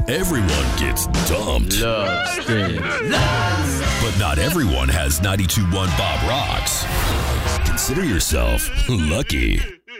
Everyone gets dumped. Love stinks. But not everyone has 92.1 Bob Rocks. Consider yourself lucky.